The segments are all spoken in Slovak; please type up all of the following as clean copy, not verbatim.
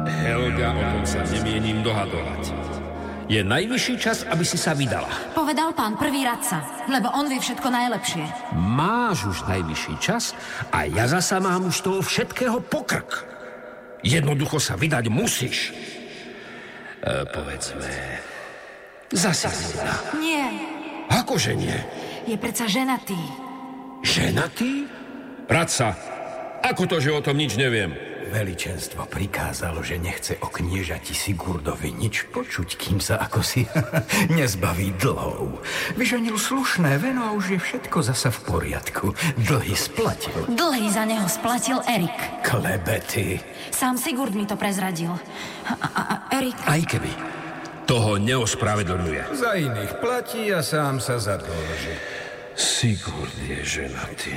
Helga, o tom sa nemienim dohadovať. Je najvyšší čas, aby si sa vydala. Povedal pán prvý radca, lebo on vie všetko najlepšie. Máš už najvyšší čas a ja zasa mám už toho všetkého pokrk. Jednoducho sa vydať musíš. Povedzme, zase vydá. Nie. Akože nie? Je predsa ženatý. Ženatý? Radca, ako to, že o tom nič neviem? Veličenstvo prikázalo, že nechce o kniežati Sigurdovi nič počuť, kým sa ako si nezbaví dlhov. Vyženil slušné veno a už je všetko zasa v poriadku. Dlhy splatil. Dlhy za neho splatil Erik. Klebety. Sám Sigurd mi to prezradil. A Erik... Aj keby. Toho neospravedlňuje. Za iných platí a sám sa zadlží. Sigurd je ženatý.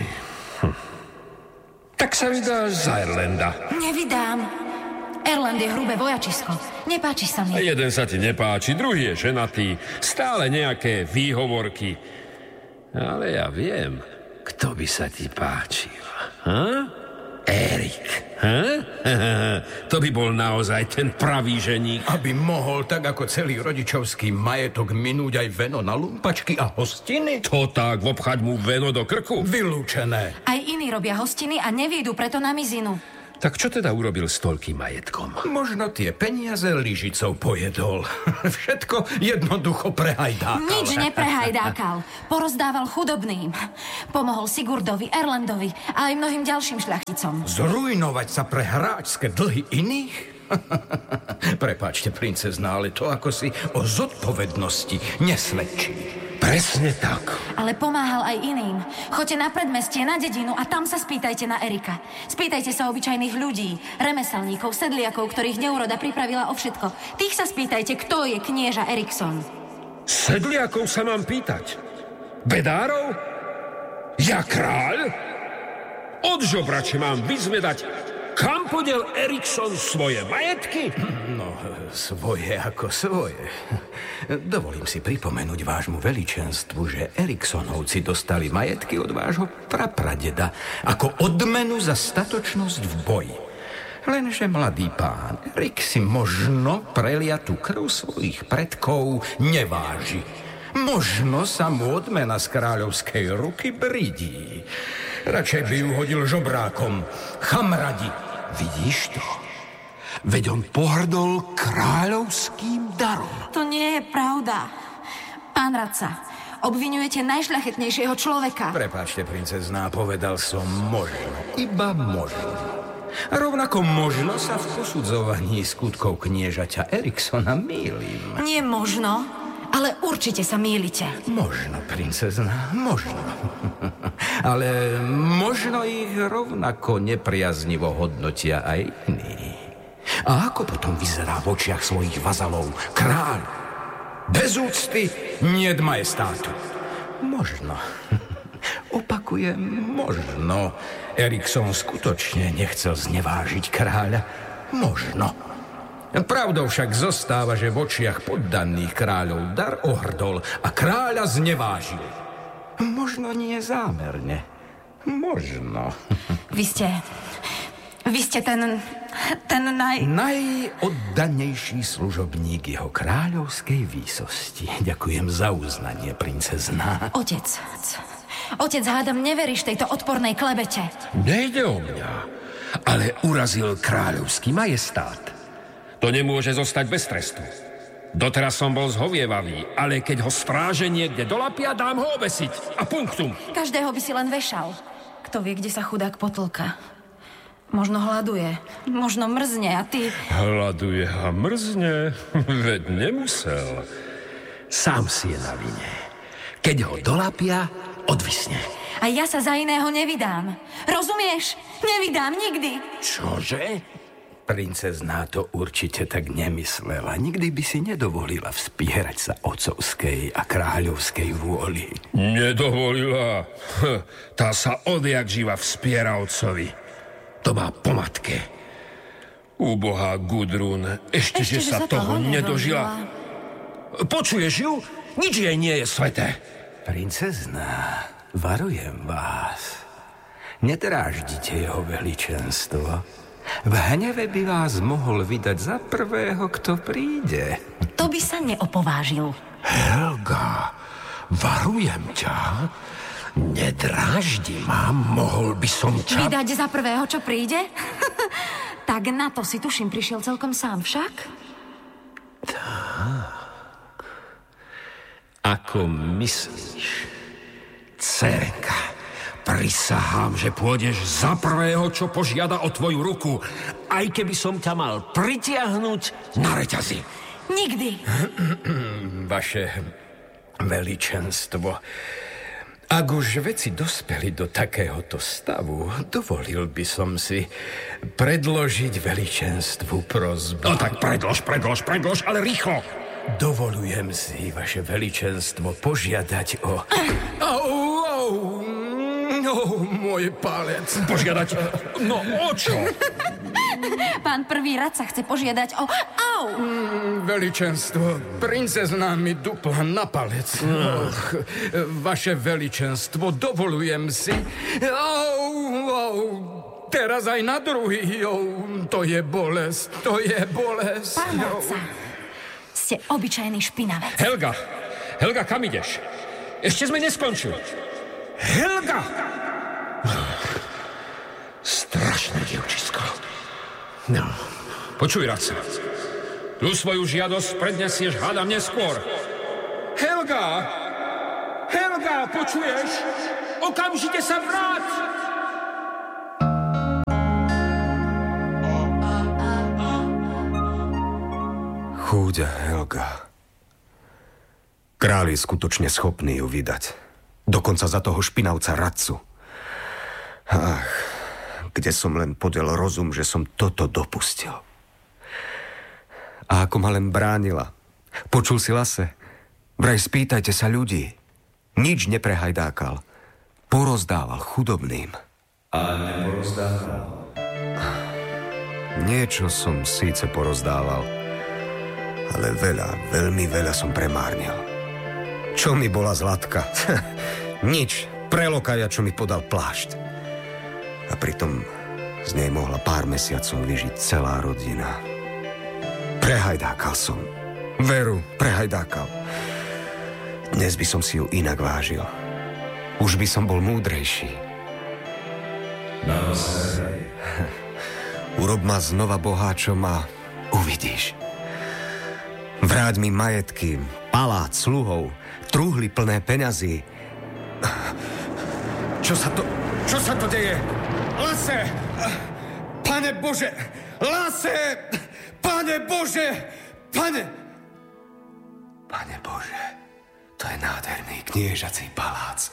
Tak sa vydáš za Erlenda. Nevydám. Erlend je hrubé vojačisko. Nepáči sa mi. Jeden sa ti nepáči, druhý je ženatý. Stále nejaké výhovorky. Ale ja viem, kto by sa ti páčil. Erik. To by bol naozaj ten pravý ženík. Aby mohol tak ako celý rodičovský majetok minúť aj veno na lumpačky a hostiny? To tak, vobchať mu veno do krku? Vylúčené. Aj iní robia hostiny a nevídu preto na mizinu. Tak čo teda urobil s toľkým majetkom? Možno tie peniaze lyžicou pojedol. Všetko jednoducho prehajdákal. Nič neprehajdákal. Porozdával chudobným. Pomohol Sigurdovi, Erlendovi a aj mnohým ďalším šľachticom. Zrujnovať sa pre hráčske dlhy iných? Prepáčte, princezná, ale to ako si o zodpovednosti nesvedčí. Presne tak. Ale pomáhal aj iným. Choďte na predmestie, na dedinu a tam sa spýtajte na Erika. Spýtajte sa obyčajných ľudí, remeselníkov, sedliakov, ktorých neuroda pripravila o všetko. Tých sa spýtajte, kto je knieža Erikson. Sedliakov sa mám pýtať? Bedárov? Ja kráľ? Od žobrače mám vyzvedať, kam podiel Erikson svoje majetky? No, svoje ako svoje. Dovolím si pripomenúť vášmu veličenstvu, že Eriksonovci dostali majetky od vášho prapradeda ako odmenu za statočnosť v boji. Lenže mladý pán Erik si možno preliatú krv svojich predkov neváži. Možno sa mu odmena z kráľovskej ruky bridí. Radšej by ju hodil žobrákom. Chamradi. Vidíš to? Veď on pohrdol kráľovským darom. To nie je pravda. Pán radca, obviňujete najšľachetnejšieho človeka. Prepáčte, princezná, povedal som možno. Iba možno. Rovnako možno sa v posudzovaní skutkov kniežaťa Eriksona mýlim. Nie možno, ale určite sa mýlite. Možno, princezná, možno. Ale možno ich rovnako nepriaznivo hodnotia aj iní. A ako potom vyzerá v očiach svojich vazalov kráľ? Bez úcty niet majestátu. Možno. Opakujem, možno. Erikson skutočne nechcel znevážiť kráľa. Možno. Pravdou však zostáva, že v očiach poddaných kráľov dar ohrdol a kráľa znevážil. Možno nie zámerne. Možno. Vy ste ten najoddanejší služobník jeho kráľovskej výsosti. Ďakujem za uznanie, princezná. Otec, hádam, neveríš tejto odpornej klebete. Nejde o mňa, ale urazil kráľovský majestát. To nemôže zostať bez trestu. Doteraz som bol zhovievavý, ale keď ho stráže niekde dolapia, dám ho obesiť. A punktum. Každého by si len vešal. Kto vie, kde sa chudák potlka. Možno hladuje, možno mrzne a ty... Hladuje a mrzne? Veď nemusel. Sám si je na vine. Keď ho dolapia, odvisne. A ja sa za iného nevydám. Rozumieš? Nevydám nikdy. Čože? Princezná to určite tak nemyslela. Nikdy by si nedovolila vspierať sa otcovskej a kráľovskej vôli. Nedovolila? Tá sa odjak živa vspiera otcovi. To má po matke. Úbohá Gudrún, ešte že sa toho nedožila. Počuješ ju? Nič jej nie je sveté. Princezná, varujem vás. Nedráždite jeho veličenstvo. V hneve by vás mohol vydať za prvého, kto príde. To by sa neopovážil. Helga, varujem ťa. Nedráždi ma, mohol by som ťa... Vydať za prvého, čo príde? Tak na to si tuším prišiel celkom sám však. Tak. Ako myslíš, dcérenka, prisahám, že pôjdeš za prvého, čo požiada o tvoju ruku, aj keby som ťa mal pritiahnuť na reťazi. Nikdy. Vaše veličenstvo, ak už veci dospeli do takéhoto stavu, dovolil by som si predložiť veličenstvu prosbu. No tak predlož, ale rýchlo. Dovolujem si, vaše veličenstvo, požiadať o... môj palec. Požiadať? No o čo? Pán prvý rad sa chce požiadať o... Au! Veličenstvo, princezná mi dupla na palec. Vaše veličenstvo, dovolujem si... Teraz aj na druhý. To je bolesť, to je bolesť. Pán radca, ste obyčajný špinavec. Helga, kam ideš? Ešte sme neskončili. Helga! Strašné dievčisko. No, počuj, radca. Tu svoju žiadosť prednesieš, hádam, neskôr. Helga, počuješ? Okamžite sa vráť! Chúďa Helga. Kráľ je skutočne schopný ju vydať. Dokonca za toho špinavca radcu. Ach, kde som len podel rozum, že som toto dopustil. A ako ma len bránila. Počul si Lase? Vraj spýtajte sa ľudí. Nič neprehajdákal. Porozdával chudobným. A neporozdával? Niečo som síce porozdával, ale veľa, veľmi veľa som premárnil. Čo mi bola zlatka? Nič. Prelokaja, čo mi podal plášť. A pritom z nej mohla pár mesiacov vyžiť celá rodina. Prehajdákal som. Veru, prehajdákal. Dnes by som si ju inak vážil. Už by som bol múdrejší. Naozaj. Urob ma znova boháčom a uvidíš. Vráť mi majetky, palác, sluhov, truhly plné peňazí. Čo sa to deje? Lase! Pane Bože! Lase! Pane Bože! Pane Bože! To je nádherný kniežací palác.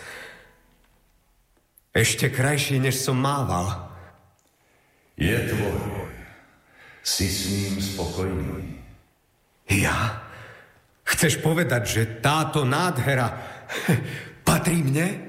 Ešte krajší, než som mával. Je tvoj. Si s ním spokojný. Ja? Chceš povedať, že táto nádhera patrí mne?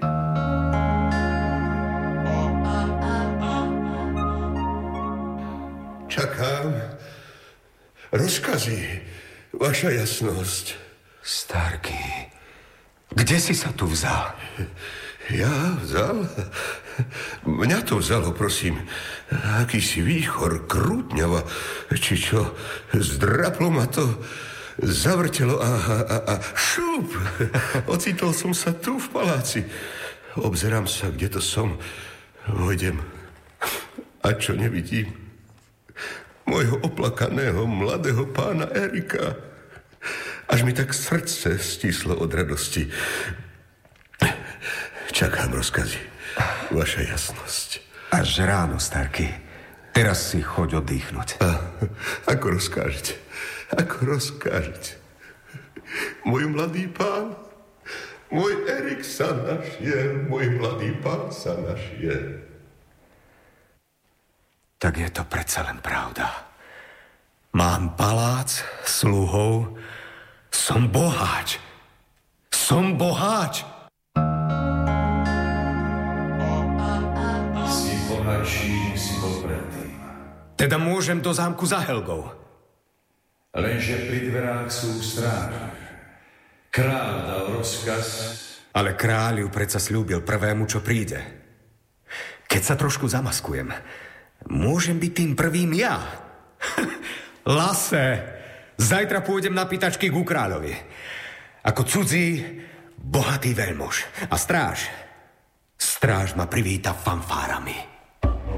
Čakám rozkazy, vaša jasnosť. Starky, kde si sa tu vzal? Ja vzal? Mňa to vzalo, prosím. Akýsi výchor, krútňava, či čo. Zdraplo ma to, zavrtelo a šup. Ocitol som sa tu v paláci. Obzerám sa, kde to som. Vojdem. A čo nevidím? Mojho oplakaného mladého pána Erika. Až mi tak srdce stíslo od radosti. Čakám rozkazy, vaša jasnosť. Až ráno, Starky. Teraz si choď oddychnúť. Ako rozkážete? Ako rozkážete? Môj mladý pán, môj Erik sa našiel, môj mladý pán sa našiel. Tak je to predsa len pravda. Mám palác, sluhov, som boháč. Som boháč. Si bohatší, než si bol predtým. Teda môžem do zámku za Helgou. Lenže pri dverách sú stráže. Kráľ dal rozkaz. Ale kráľ ju predsa slúbil prvému, čo príde. Keď sa trošku zamaskujem, Môžem byť tým prvým ja. Lase, zajtra pôjdem na pýtačky ku kráľovi. Ako cudzí, bohatý veľmož. A stráž ma privíta fanfárami.